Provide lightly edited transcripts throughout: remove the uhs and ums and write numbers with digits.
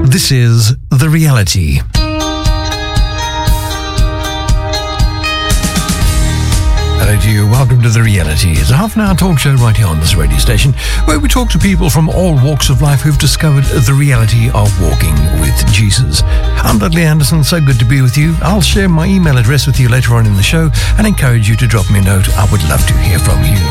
This is The Reality. Hello to you, welcome to The Reality. It's a half-an-hour talk show right here on this radio station where we talk to people from all walks of life who've discovered the reality of walking with Jesus. I'm Dudley Anderson, so good to be with you. I'll share my email address with you later on in the show and encourage you to drop me a note. I would love to hear from you.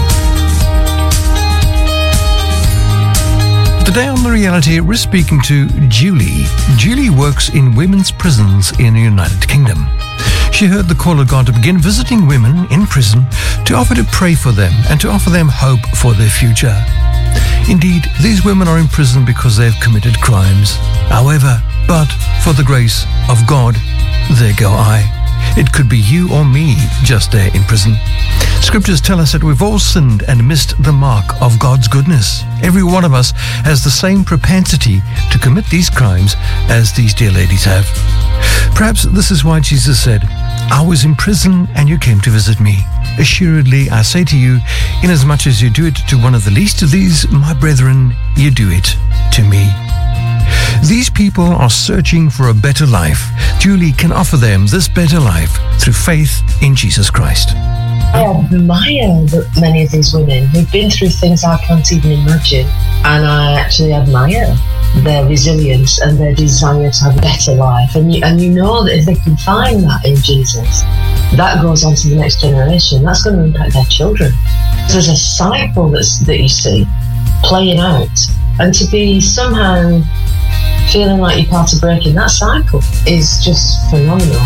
Today on The Reality, we're speaking to Julie. Julie works in women's prisons in the United Kingdom. She heard the call of God to begin visiting women in prison, to offer to pray for them and to offer them hope for their future. Indeed, these women are in prison because they have committed crimes. However, but for the grace of God, there go I. It could be you or me just there in prison. Scriptures tell us that we've all sinned and missed the mark of God's goodness. Every one of us has the same propensity to commit these crimes as these dear ladies have. Perhaps this is why Jesus said, I was in prison and you came to visit me. Assuredly, I say to you, inasmuch as you do it to one of the least of these, my brethren, you do it to me. These people are searching for a better life. Julie can offer them this better life through faith in Jesus Christ. I admire many of these women who've been through things I can't even imagine, and I actually admire their resilience and their desire to have a better life. And you know that if they can find that in Jesus, that goes on to the next generation. That's going to impact their children. There's a cycle that you see playing out, and to be somehow feeling like you're part of breaking that cycle is just phenomenal.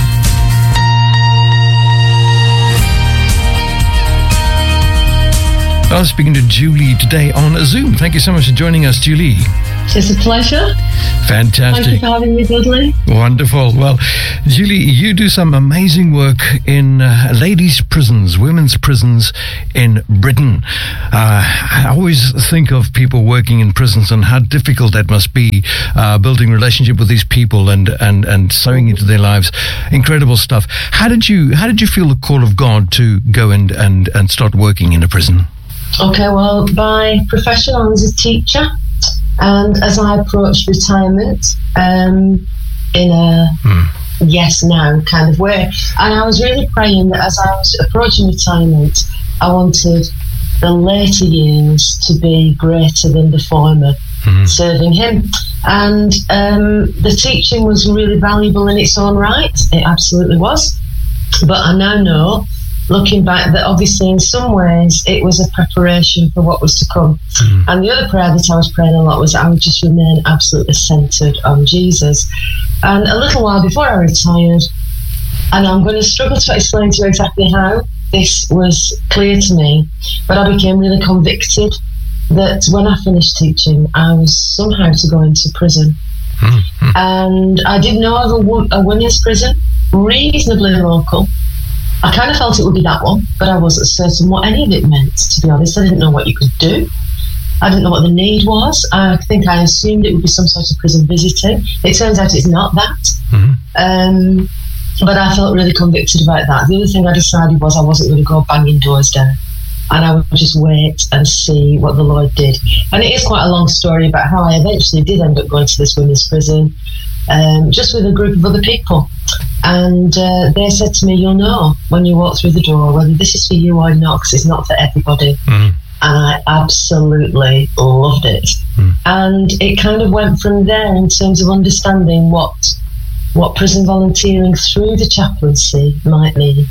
I was speaking to Julie today on Zoom. Thank you so much for joining us, Julie. It's a pleasure. Fantastic. Thank you for having me, Dudley. Wonderful. Well, Julie, you do some amazing work in ladies' prisons, women's prisons in Britain. I always think of people working in prisons and how difficult that must be, building relationship with these people and sowing into their lives. Incredible stuff. How did you feel the call of God to go and start working in a prison? Okay, well, by profession, I was a teacher. And as I approached retirement, in a yes, now kind of way, and I was really praying that as I was approaching retirement, I wanted the later years to be greater than the former, serving Him. And the teaching was really valuable in its own right. It absolutely was. But I now know, looking back, that obviously in some ways it was a preparation for what was to come. And the other prayer that I was praying a lot was I would just remain absolutely centred on Jesus. And a little while before I retired, and I'm going to struggle to explain to you exactly how this was clear to me, but I became really convicted that when I finished teaching, I was somehow to go into prison. And I did know of a women's prison, reasonably local. I kind of felt it would be that one, but I wasn't certain what any of it meant, to be honest. I didn't know what you could do. I didn't know what the need was. I think I assumed it would be some sort of prison visiting. It turns out it's not that. But I felt really convicted about that. The other thing I decided was I wasn't going to go banging doors down, and I would just wait and see what the Lord did. And it is quite a long story about how I eventually did end up going to this women's prison, just with a group of other people. And they said to me, you'll know when you walk through the door whether this is for you or not, because it's not for everybody. And I absolutely loved it. And it kind of went from there in terms of understanding what prison volunteering through the chaplaincy might mean.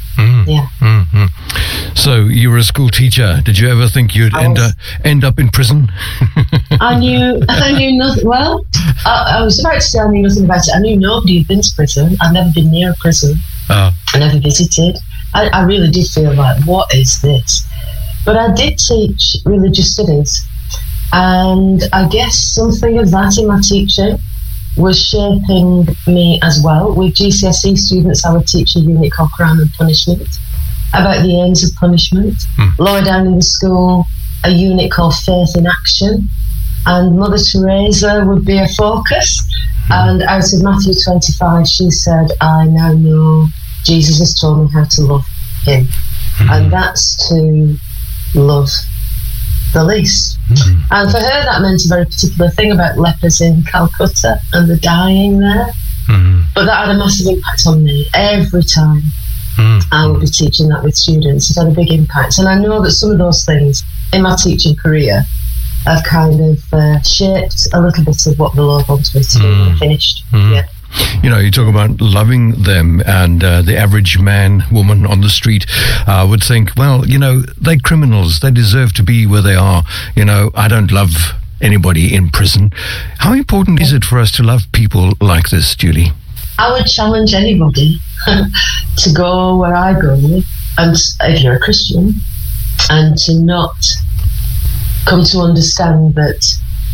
So you were a school teacher. Did you ever think you'd end up in prison? I knew nothing. Well, I was about to say I knew nothing about it. I knew nobody had been to prison. I'd never been near a prison. I never visited. I really did feel like, what is this? But I did teach religious studies. And I guess something of that in my teaching was shaping me as well. With GCSE students, I would teach a unit called Crime and Punishment, about the aims of punishment. Lower down in the school, a unit called Faith in Action, and Mother Teresa would be a focus. And out of Matthew 25, she said, I now know Jesus has told me how to love Him. And that's to love the least. And for her, that meant a very particular thing about lepers in Calcutta and the dying there. But that had a massive impact on me every time I would be teaching that with students. It had a big impact. And I know that some of those things in my teaching career have kind of shaped a little bit of what the Lord wants me to do when I finished. Yeah. You know, you talk about loving them, and the average man, woman on the street would think, well, you know, they're criminals. They deserve to be where they are. You know, I don't love anybody in prison. How important is it for us to love people like this, Julie? I would challenge anybody to go where I go, and if you're a Christian, and to not come to understand that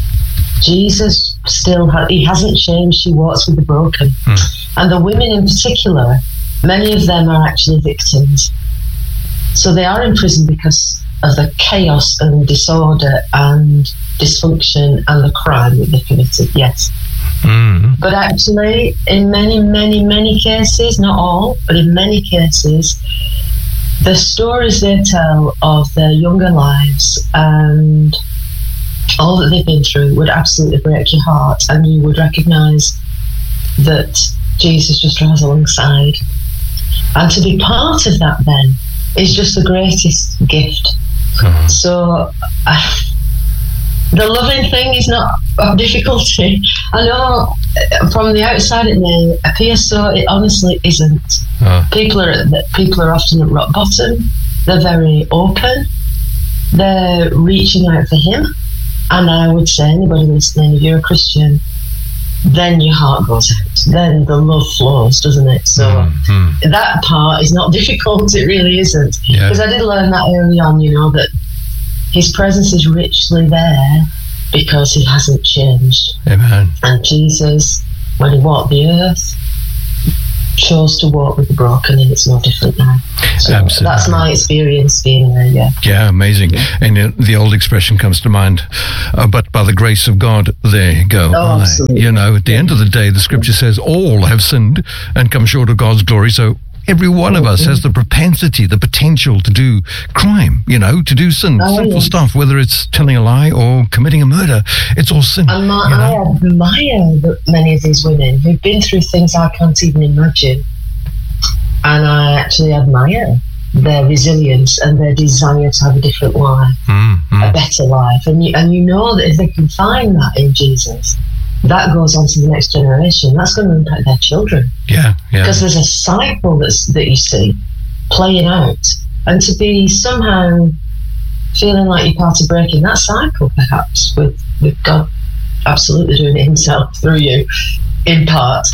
Jesus still he hasn't changed. He walks with the broken. And the women in particular, many of them are actually victims. So they are in prison because of the chaos and disorder and dysfunction and the crime that they committed, yes. But actually, in many, many, many cases, not all, but in many cases, the stories they tell of their younger lives and all that they've been through would absolutely break your heart, and you would recognise that Jesus just drives alongside. And to be part of that then is just the greatest gift. So the loving thing is not a difficulty. I know from the outside it may appear so, it honestly isn't. People are often at rock bottom, they're very open, they're reaching out for Him. And I would say, anybody listening, if you're a Christian, then your heart goes out. Then the love flows, doesn't it? So that part is not difficult. It really isn't. Because I did learn that early on, you know, that His presence is richly there because He hasn't changed. Amen. And Jesus, when He walked the earth, chose to walk with the broken, and it's no different now. So absolutely. That's my experience being there, Yeah, amazing. And the old expression comes to mind, but by the grace of God, there you go. Oh, absolutely. You know, at the end of the day, the scripture says all have sinned and come short of God's glory. So every one of us has the propensity, the potential to do crime, you know, to do sinful stuff, whether it's telling a lie or committing a murder. It's all sin. And I admire many of these women who've been through things I can't even imagine. And I actually admire their resilience and their desire to have a different life, a better life. And you know that if they can find that in Jesus, that goes on to the next generation. That's going to impact their children. Yeah. Because there's a cycle that you see playing out. And to be somehow feeling like you're part of breaking that cycle, perhaps, with God absolutely doing it Himself through you, in part.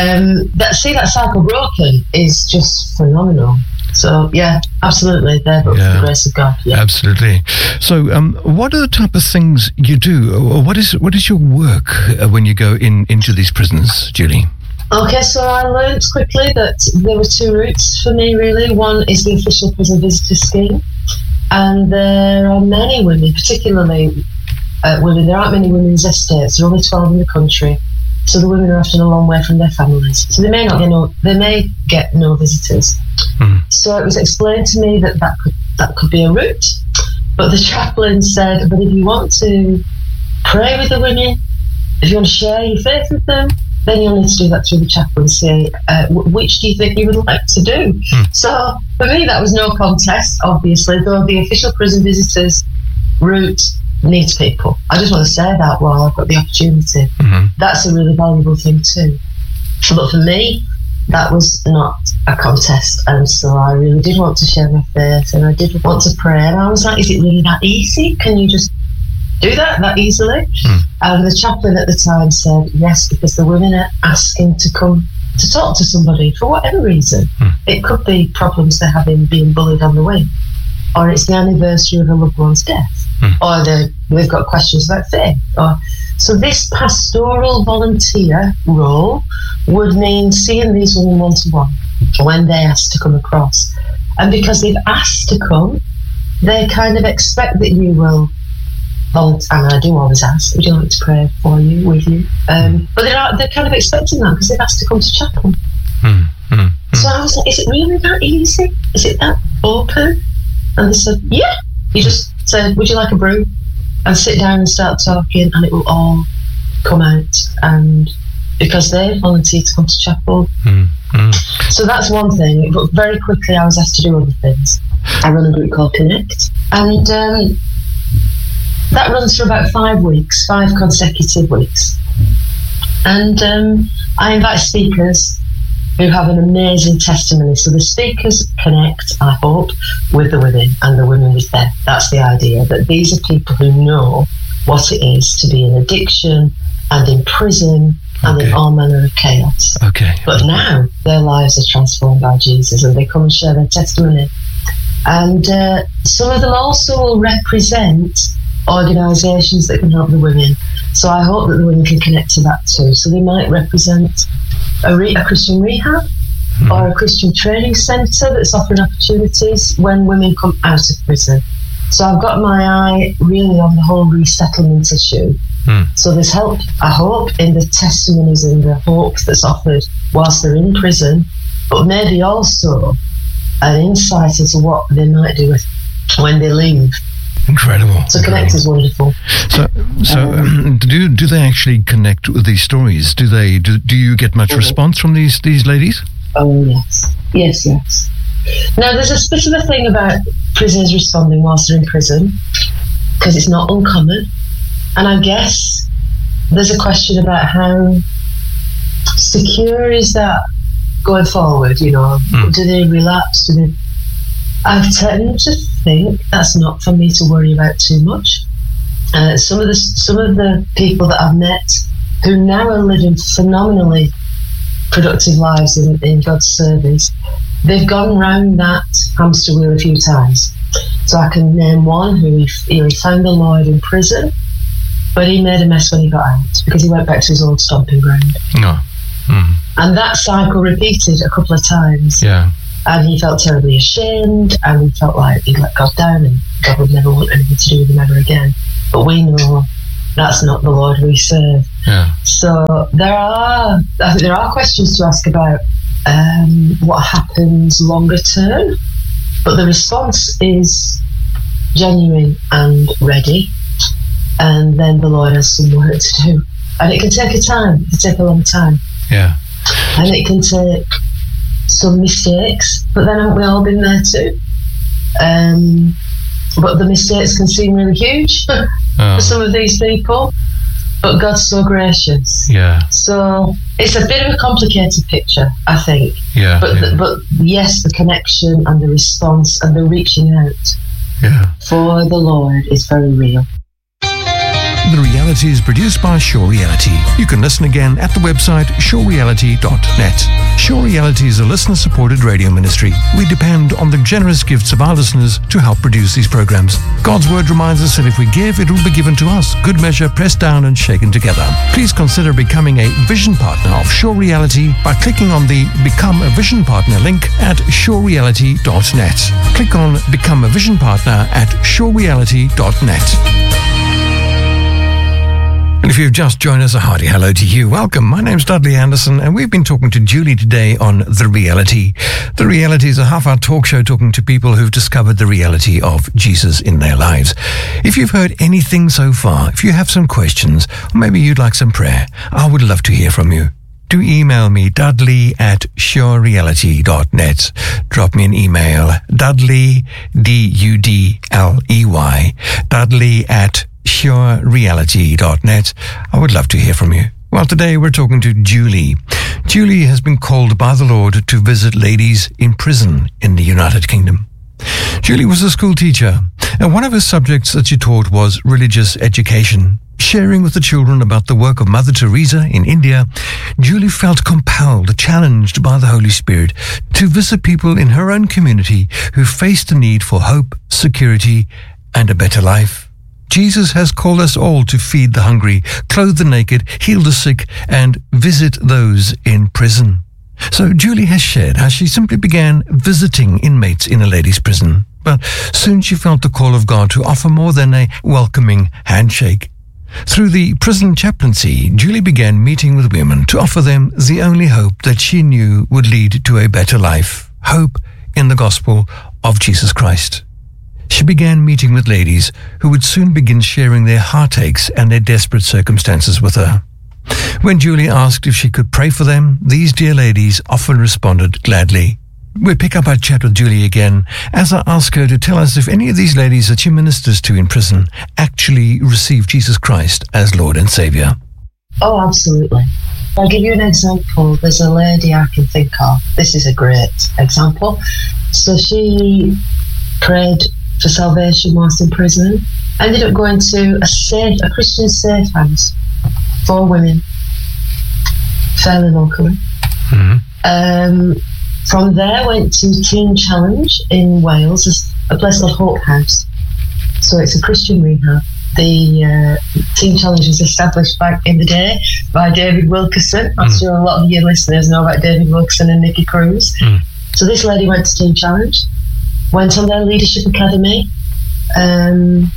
That cycle broken is just phenomenal. So, yeah, absolutely. There, but for the grace of God. Yeah. Absolutely. So, what are the type of things you do? What is your work when you go into these prisons, Julie? Okay, so I learned quickly that there were two routes for me, really. One is the official prison visitor scheme. And there are many women, particularly women. There aren't many women's estates. There are only 12 in the country. So the women are often a long way from their families. So they may get no visitors. So it was explained to me that could be a route. But the chaplain said, but if you want to pray with the women, if you want to share your faith with them, then you'll need to do that through the chaplaincy. Which do you think you would like to do? So for me, that was no contest, obviously, though the official prison visitors route needs people. I just want to say that while I've got the opportunity. That's a really valuable thing too. But for me, that was not a contest, and so I really did want to share my faith, and I did want to pray, and I was like, is it really that easy? Can you just do that easily? And the chaplain at the time said yes, because the women are asking to come to talk to somebody for whatever reason. It could be problems they're having, being bullied on the wing, or it's the anniversary of a loved one's death, or we've got questions about faith. So this pastoral volunteer role would mean seeing these women one-to-one when they ask to come across. And because they've asked to come, they kind of expect that you will volunteer. And I do always ask, would you like to pray for you, with you? But they're kind of expecting that because they've asked to come to chapel. So I was like, is it really that easy? Is it that open? And they said, yeah, you just say, would you like a brew? And sit down and start talking, and it will all come out. And because they volunteered to come to chapel. So that's one thing, but very quickly I was asked to do other things. I run a group called Connect, and that runs for about 5 weeks, 5 consecutive weeks. And I invite speakers who have an amazing testimony. So the speakers connect, I hope, with the women, and the women with them. That's the idea, that these are people who know what it is to be in addiction and in prison and in all manner of chaos. But now their lives are transformed by Jesus, and they come and share their testimony. And some of them also will represent organisations that can help the women. So I hope that the women can connect to that too. So they might represent a Christian rehab or a Christian training centre that's offering opportunities when women come out of prison. So I've got my eye really on the whole resettlement issue. So there's help, I hope, in the testimonies and the hope that's offered whilst they're in prison, but maybe also an insight into what they might do when they leave. Incredible. So Connect is wonderful. So do they actually connect with these stories? Do you get much response from these ladies? Oh yes. Now there's a bit of a thing about prisoners responding whilst they're in prison, because it's not uncommon, and I guess there's a question about how secure is that going forward. Do they relapse? I tend to think that's not for me to worry about too much. Some of the people that I've met who now are living phenomenally productive lives in God's service, they've gone round that hamster wheel a few times. So I can name one who he found the Lord in prison, but he made a mess when he got out because he went back to his old stomping ground. And that cycle repeated a couple of times. And he felt terribly ashamed, and he felt like he let God down, and God would never want anything to do with him ever again. But we know that's not the Lord we serve. So I think there are questions to ask about what happens longer term, but the response is genuine and ready, and then the Lord has some work to do. And it can take a long time. And it can take some mistakes, but then haven't we all been there too? But the mistakes can seem really huge for some of these people, but God's so gracious. So it's a bit of a complicated picture, I think. But yes, the connection and the response and the reaching out for the Lord is very real. The Reality is produced by Sure Reality. You can listen again at the website surereality.net. Sure Reality is a listener-supported radio ministry. We depend on the generous gifts of our listeners to help produce these programs. God's word reminds us that if we give, it will be given to us. Good measure, pressed down and shaken together. Please consider becoming a vision partner of Sure Reality by clicking on the Become a Vision Partner link at surereality.net. Click on Become a Vision Partner at surereality.net. And if you've just joined us, a hearty hello to you. Welcome. My name's Dudley Anderson, and we've been talking to Julie today on The Reality. The Reality is a half-hour talk show talking to people who've discovered the reality of Jesus in their lives. If you've heard anything so far, if you have some questions, or maybe you'd like some prayer, I would love to hear from you. Do email me, dudley@surereality.net. Drop me an email, Dudley, D-U-D-L-E-Y, Dudley@surereality.net. I would love to hear from you. Well, today we're talking to Julie. Julie has been called by the Lord to visit ladies in prison in the United Kingdom. Julie was a school teacher, and one of her subjects that she taught was religious education. Sharing with the children about the work of Mother Teresa in India, Julie felt compelled, challenged by the Holy Spirit to visit people in her own community who faced the need for hope, security, and a better life. Jesus has called us all to feed the hungry, clothe the naked, heal the sick, and visit those in prison. So Julie has shared how she simply began visiting inmates in a ladies' prison, but soon she felt the call of God to offer more than a welcoming handshake. Through the prison chaplaincy, Julie began meeting with women to offer them the only hope that she knew would lead to a better life, hope in the gospel of Jesus Christ. She began meeting with ladies who would soon begin sharing their heartaches and their desperate circumstances with her. When Julie asked if she could pray for them, these dear ladies often responded gladly. We'll pick up our chat with Julie again as I ask her to tell us if any of these ladies that she ministers to in prison actually received Jesus Christ as Lord and Saviour. Oh, absolutely. I'll give you an example. There's a lady I can think of. This is a great example. So she prayed for salvation whilst in prison. Ended up going to a Christian safe house for women, fairly locally. Mm-hmm. From there, went to Teen Challenge in Wales, a place called Hope House. So it's a Christian rehab. The Teen Challenge was established back in the day by David Wilkerson. I'm sure a lot of your listeners know about David Wilkerson and Nicky Cruz. So this lady went to Teen Challenge, went on their Leadership Academy. And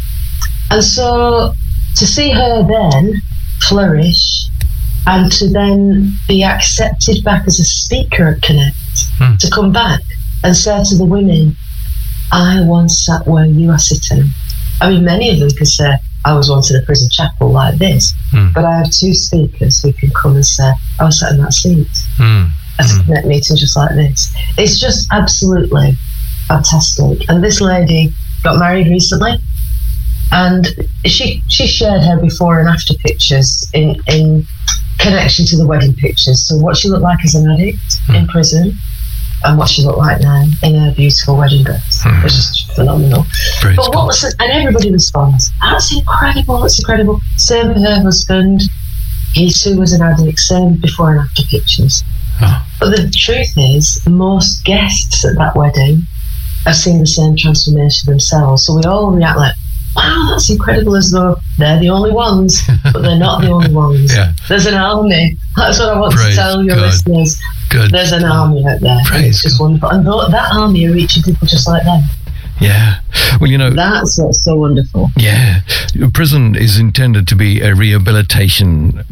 so to see her then flourish and to then be accepted back as a speaker at Connect, to come back and say to the women, I once sat where you are sitting. I mean, many of them could say, I was once in a prison chapel like this, but I have two speakers who can come and say, I was sat in that seat at a Connect meeting just like this. It's just absolutely fantastic. And this lady got married recently, and she shared her before and after pictures in connection to the wedding pictures. So what she looked like as an addict in prison and what she looked like now in her beautiful wedding dress. It was just phenomenal. Praise but what was it? And everybody responds, that's incredible, it's incredible. Same for her husband. He too was an addict, same before and after pictures. But the truth is, most guests at that wedding have seen the same transformation themselves. So we all react like, wow, that's incredible, as though they're the only ones, but they're not the only ones. There's an army. That's what I want to tell your listeners. There's an army out there. It's just wonderful. And that army are reaching people just like them. Yeah. Well, you know, that's what's so wonderful. Yeah. Prison is intended to be a rehabilitation,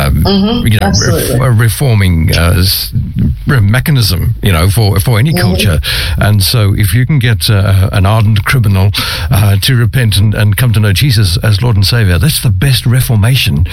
reforming mechanism, you know, for any culture. And so if you can get an ardent criminal to repent and come to know Jesus as Lord and Saviour, that's the best reformation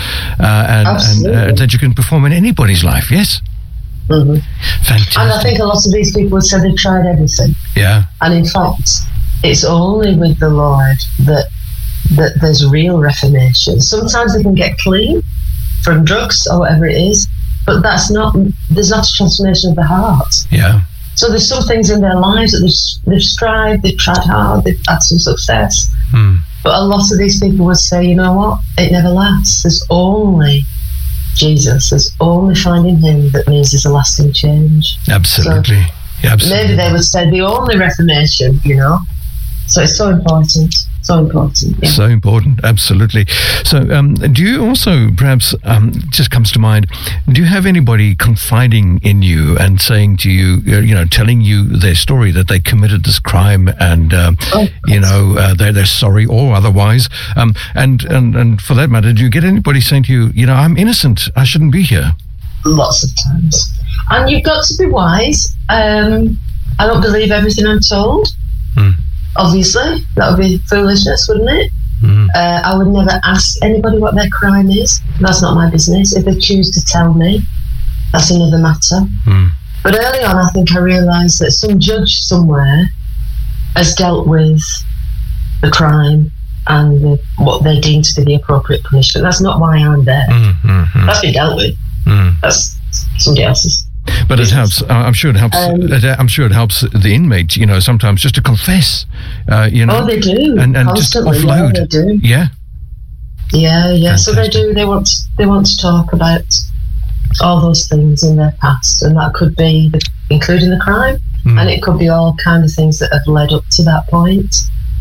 and that you can perform in anybody's life. Yes. Fantastic. And I think a lot of these people have said they've tried everything. Yeah. And in fact, it's only with the Lord that there's real reformation. Sometimes they can get clean from drugs or whatever it is, but there's not a transformation of the heart. Yeah. So there's some things in their lives that they've strived, they've tried hard, they've had some success. But a lot of these people would say, you know what, it never lasts. There's only Jesus. There's only finding him that means there's a lasting change. Absolutely. So maybe they would say the only reformation, you know. So it's so important. So important. Yeah. So important. Absolutely. So do you also, perhaps, just comes to mind, do you have anybody confiding in you and saying to you, you know, telling you their story that they committed this crime and, you know, they're sorry or otherwise? And for that matter, do you get anybody saying to you, you know, I'm innocent, I shouldn't be here? Lots of times. And you've got to be wise. I don't believe everything I'm told. Obviously, that would be foolishness, wouldn't it? I would never ask anybody what their crime is. That's not my business. If they choose to tell me, that's another matter. But early on, I think I realised that some judge somewhere has dealt with the crime and what they deem to be the appropriate punishment. That's not why I'm there. That's been dealt with. That's somebody else's. But it helps. I'm sure it helps. I'm sure it helps the inmate. You know, sometimes just to confess. You know. Oh, they do. And just offload. Yeah, they do. Yeah. Yeah. So they do. They want to talk about all those things in their past, and that could be including the crime, and it could be all kind of things that have led up to that point.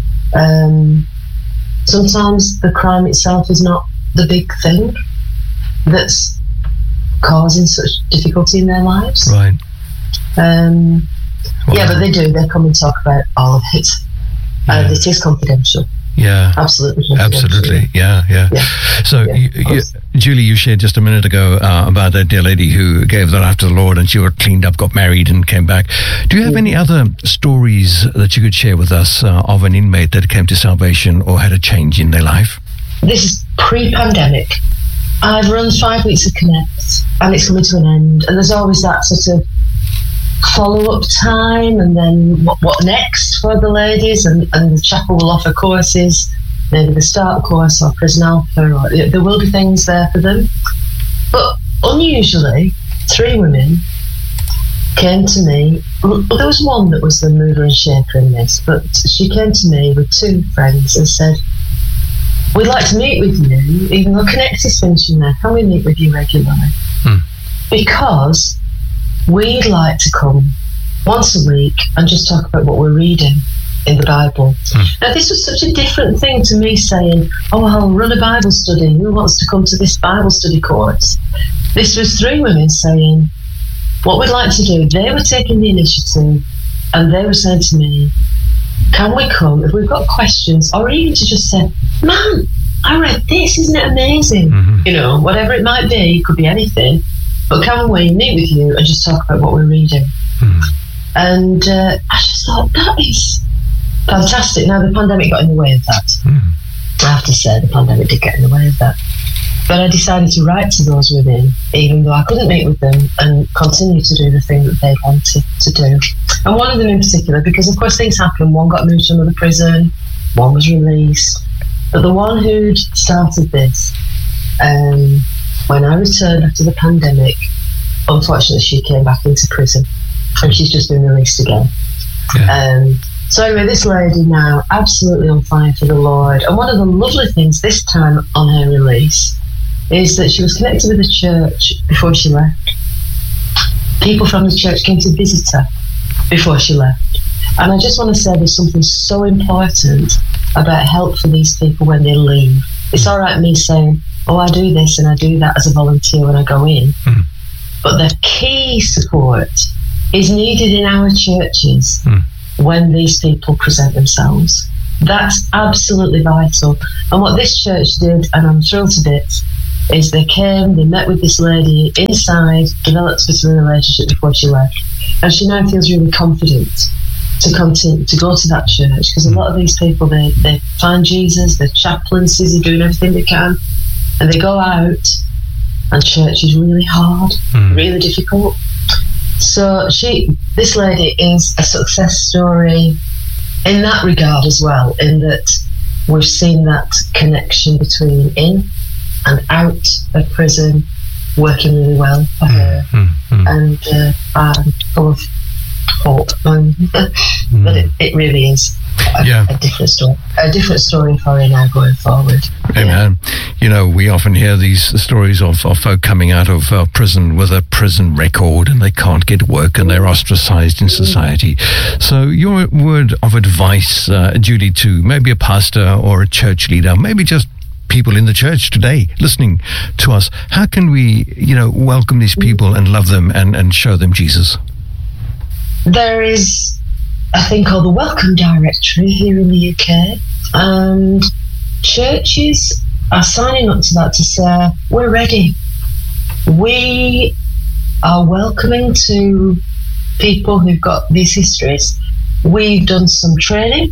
Sometimes the crime itself is not the big thing that's causing such difficulty in their lives. Right. Yeah, but they do. They come and talk about all of it. It is confidential. Yeah. Absolutely. Yeah. So, Julie, you shared just a minute ago about that dear lady who gave their life to the Lord, and she got cleaned up, got married, and came back. Do you have any other stories that you could share with us of an inmate that came to salvation or had a change in their life? This is pre-pandemic. I've run 5 weeks of Connect, and it's coming to an end. And there's always that sort of follow-up time, and then what next for the ladies, and the chapel will offer courses, maybe the start course or Prison Alpha, or there will be things there for them. But unusually, 3 women came to me. Well, there was one that was the mover and shaker in this, but she came to me with 2 friends and said, we'd like to meet with you, even though Connect is finishing there, can we meet with you regularly? Because we'd like to come once a week and just talk about what we're reading in the Bible. Now, this was such a different thing to me saying, I'll run a Bible study. Who wants to come to this Bible study course? This was 3 women saying, what we'd like to do. They were taking the initiative, and they were saying to me, can we come if we've got questions, or even to just say, man, I read this, isn't it amazing? You know, whatever it might be, it could be anything. But can we meet with you and just talk about what we're reading? And I just thought, that is fantastic. Now, the pandemic got in the way of that. I have to say, the pandemic did get in the way of that. But I decided to write to those women, even though I couldn't meet with them, and continue to do the thing that they wanted to do. And one of them in particular, because of course things happen, one got moved to another prison, one was released. But the one who'd started this, when I returned after the pandemic, unfortunately she came back into prison, and she's just been released again. So anyway, this lady now absolutely on fire for the Lord. And one of the lovely things this time on her release is that she was connected with the church before she left. People from the church came to visit her before she left. And I just want to say there's something so important about help for these people when they leave. It's all right me saying, I do this and I do that as a volunteer when I go in. But the key support is needed in our churches when these people present themselves. That's absolutely vital. And what this church did, and I'm thrilled to bits, is they came, they met with this lady inside, developed a bit of a relationship before she left. And she now feels really confident to continue to go to that church, because a lot of these people, they find Jesus, they're chaplains, they're doing everything they can, and they go out, and church is really hard, really difficult. So this lady is a success story in that regard as well, in that we've seen that connection between in and out of prison working really well for her. And I'm full of hope that it really is a different story for her now going forward. Amen. You know, we often hear these stories of folk coming out of prison with a prison record, and they can't get work, and they're ostracized in society. So your word of advice, Judy, to maybe a pastor or a church leader, maybe just people in the church today listening to us, how can we, welcome these people and love them and show them Jesus? There is a thing called the Welcome Directory here in the UK, and churches are signing up to that to say, we're ready. We are welcoming to people who've got these histories. We've done some training.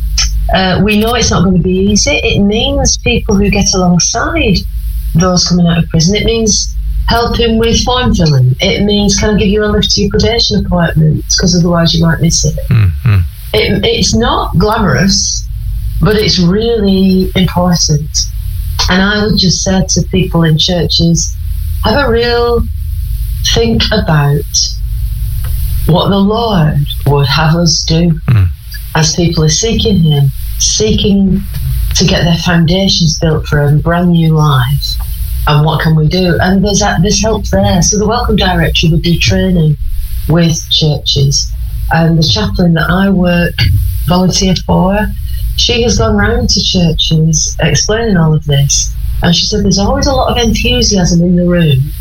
We know it's not going to be easy. It means people who get alongside those coming out of prison. It means helping with form filling. It means, can I give you a lift to your probation appointment, because otherwise you might miss it. It's not glamorous, but it's really important. And I would just say to people in churches, have a real think about what the Lord would have us do as people are seeking Him, seeking to get their foundations built for a brand new life. And what can we do? And there's help there. So the Welcome Directory would do training with churches. And the chaplain that I volunteer for, she has gone round to churches explaining all of this. And she said there's always a lot of enthusiasm in the room.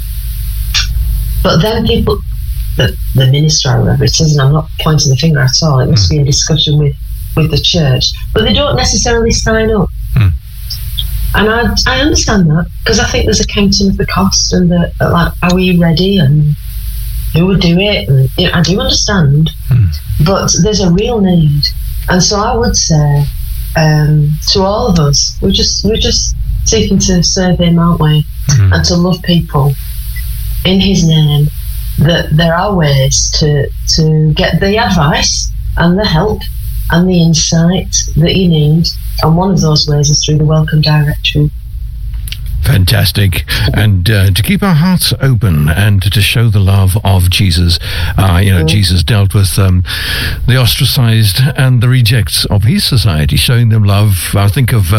But then people, the minister or whatever it is, and I'm not pointing the finger at all, it must be a discussion with with the church, but they don't necessarily sign up. And I understand that, because I think there's a counting of the cost and like, are we ready and who would do it? And, I do understand, but there's a real need. And so I would say to all of us, we're just seeking to serve Him, aren't we? And to love people in His name. That there are ways to get the advice and the help and the insight that you need, and one of those ways is through the Welcome Directory. Fantastic. And to keep our hearts open and to show the love of Jesus. Jesus dealt with the ostracized and the rejects of his society, showing them love. I think of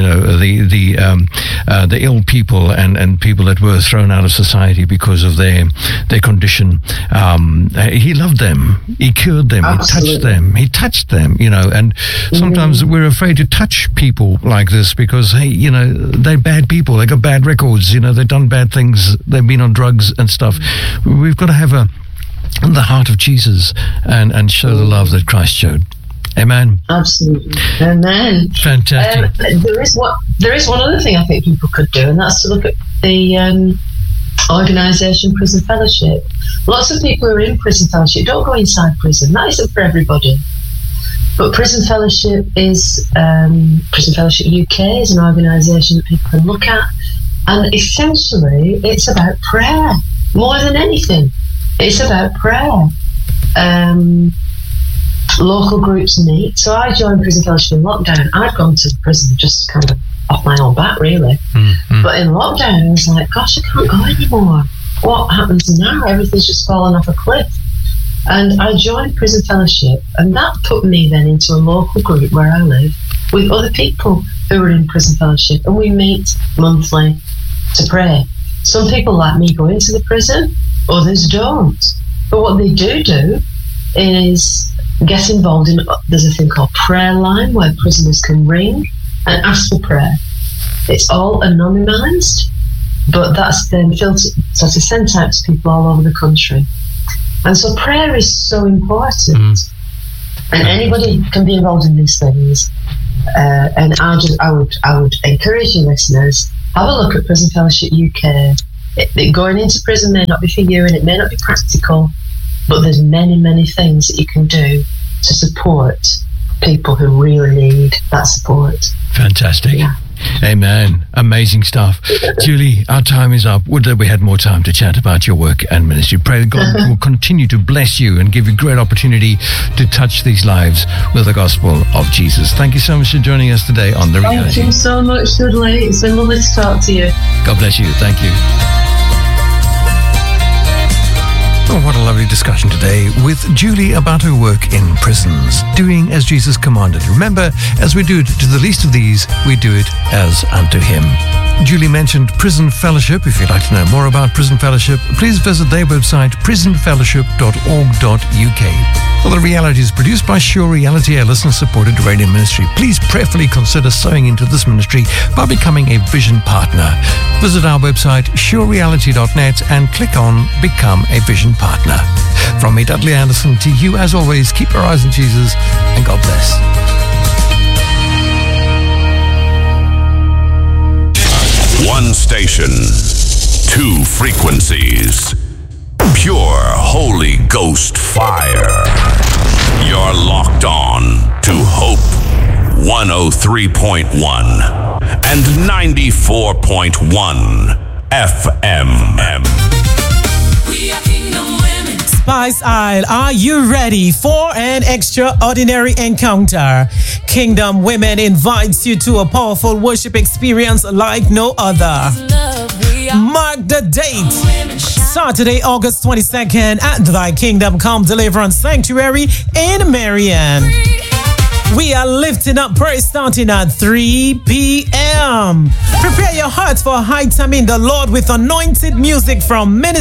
the ill people and people that were thrown out of society because of their condition. He loved them. He cured them. Absolutely. He touched them. And sometimes we're afraid to touch people like this because they're bad people. They got bad records, they've done bad things, they've been on drugs and stuff. We've got to have the heart of Jesus and show the love that Christ showed. Amen. Absolutely. Amen. Fantastic. There is one other thing I think people could do, and that's to look at the organisation Prison Fellowship. Lots of people who are in Prison Fellowship don't go inside prison. That isn't for everybody. But Prison Fellowship Prison Fellowship UK is an organisation that people can look at, and essentially it's about prayer more than anything. It's about prayer. Local groups meet. So I joined Prison Fellowship in lockdown. I'd gone to the prison just kind of off my own bat, really. But in lockdown, I was like, gosh, I can't go anymore. What happens now? Everything's just fallen off a cliff. And I joined Prison Fellowship, and that put me then into a local group where I live with other people who are in Prison Fellowship, and we meet monthly to pray. Some people like me go into the prison, others don't. But what they do is get involved in, there's a thing called Prayer Line where prisoners can ring and ask for prayer. It's all anonymised, but that's then filtered, so it's sent out to people all over the country. And so prayer is so important, and anybody can be involved in these things. And I would encourage you listeners, have a look at Prison Fellowship UK. Going into prison may not be for you, and it may not be practical, but there's many things that you can do to support people who really need that support. Fantastic. Yeah. Amen. Amazing stuff. Julie, our time is up. Would that we had more time to chat about your work and ministry. Pray that God will continue to bless you and give you great opportunity to touch these lives with the gospel of Jesus. Thank you so much for joining us today on The Reality. Thank you so much, Dudley. It's been lovely to talk to you. God bless you. Thank you. Oh, what a lovely discussion today with Julie about her work in prisons, doing as Jesus commanded. Remember, as we do it to the least of these, we do it as unto Him. Julie mentioned Prison Fellowship. If you'd like to know more about Prison Fellowship, please visit their website, prisonfellowship.org.uk. Well, The Reality is produced by Sure Reality, a listener-supported radio ministry. Please prayerfully consider sowing into this ministry by becoming a Vision Partner. Visit our website, surereality.net, and click on Become a Vision Partner. From me, Dudley Anderson, to you, as always, keep your eyes on Jesus, and God bless. One station, two frequencies. Pure Holy Ghost fire. You're locked on to Hope 103.1 and 94.1 FM. We are Kingdom Women. Spice Isle, are you ready for an extraordinary encounter? Kingdom Women invites you to a powerful worship experience like no other. Mark the date, Saturday, August 22nd at Thy Kingdom Come Deliverance Sanctuary in Marion. We are lifting up praise starting at 3 p.m. Prepare your hearts for a high time in the Lord with anointed music from Minister